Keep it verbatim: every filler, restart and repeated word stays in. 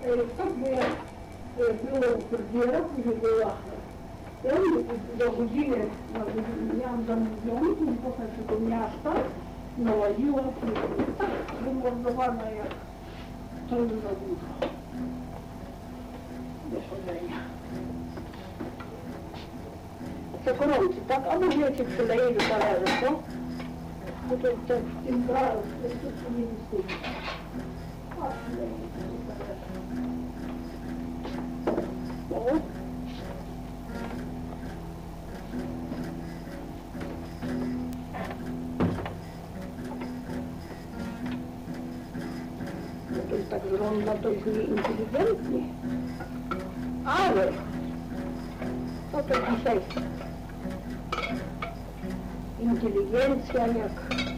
tak by było w roku, że była. Ja do godziny miałam zamówiony, i potem się do miasta nałaziła, tak wymordowana jak to już za dużo do chodzenia. Co gorący, tak? A może cię przyleje do talerza, co? Bo to w tym kraju, to się nie wystydzi. A przyleje do talerza. O. To jest tak, że on ma to inteligentnie. Ale to to dzisiaj inteligencja jak